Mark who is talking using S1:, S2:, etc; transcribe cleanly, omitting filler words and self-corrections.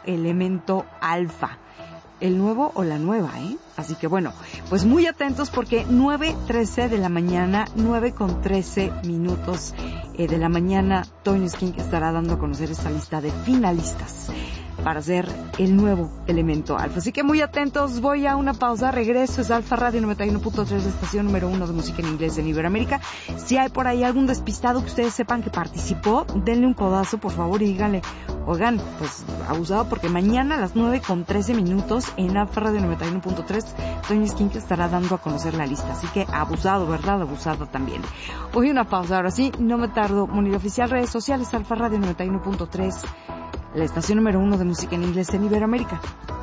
S1: elemento alfa. El nuevo o la nueva, Así que bueno, pues muy atentos porque 9:13 de la mañana, 9:13 de la mañana, Toño Skin estará dando a conocer esta lista de finalistas para ser el nuevo elemento alfa. Así que muy atentos, voy a una pausa, regreso, es Alfa Radio 91.3, la estación número 1 de música en inglés en Iberoamérica. Si hay por ahí algún despistado que ustedes sepan que participó, denle un codazo, por favor, y díganle, oigan, pues abusado, porque mañana a las 9:13 en Alfa Radio 91.3, Toño Skin estará dando a conocer la lista. Así que abusado, ¿verdad? Abusado también. Voy a una pausa, ahora sí, no me tardo. Monito Oficial, redes sociales, Alfa Radio 91.3, la estación número 1 de música en inglés en Iberoamérica.